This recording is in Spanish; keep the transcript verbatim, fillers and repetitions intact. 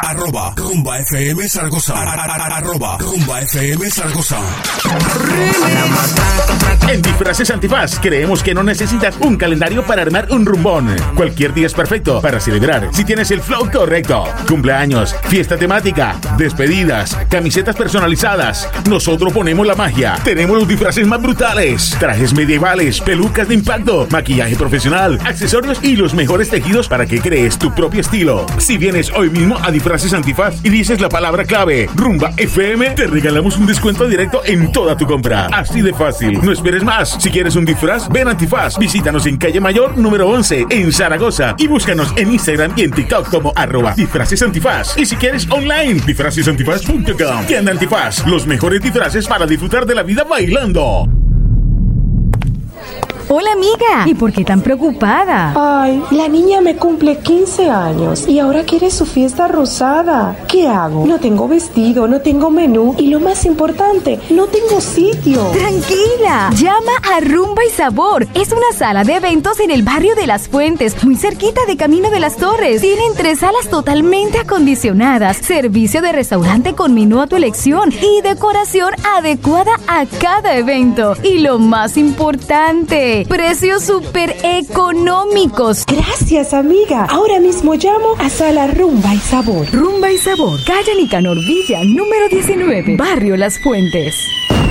arroba Rumba F M Zaragoza. Arroba Rumba F M Zaragoza. En Disfraces Antifaz creemos que no necesitas un calendario para armar un rumbón. Cualquier día es perfecto para celebrar si tienes el flow correcto. Cumpleaños, fiesta temática, despedidas, camisetas personalizadas. Nosotros ponemos la magia. Tenemos los disfraces más brutales. Trajes medievales, pelucas de impacto, maquillaje profesional, accesorios y los mejores tejidos para que crees tu propio estilo. Si vienes hoy mismo a Disfraces Antifaz y dices la palabra clave Rumba F M, te regalamos un descuento directo en toda tu compra. Así de fácil. No esperes más. Si quieres un disfraz, ven a Antifaz. Visítanos en Calle Mayor número once en Zaragoza y búscanos en Instagram y en TikTok como arroba Disfraces Antifaz. Y si quieres online, disfraces antifaz punto com. Tienda Antifaz, los mejores disfraces para disfrutar de la vida bailando. Hola, amiga. ¿Y por qué tan preocupada? Ay, la niña me cumple quince años y ahora quiere su fiesta rosada. ¿Qué hago? No tengo vestido, no tengo menú y lo más importante, no tengo sitio. Tranquila. Llama a Rumba y Sabor. Es una sala de eventos en el barrio de Las Fuentes, muy cerquita de Camino de las Torres. Tienen tres salas totalmente acondicionadas, servicio de restaurante con menú a tu elección y decoración adecuada a cada evento. Y lo más importante, precios súper económicos. Gracias, amiga. Ahora mismo llamo a Sala Rumba y Sabor. Rumba y Sabor, calle Nicanor Villa, número diecinueve, barrio Las Fuentes.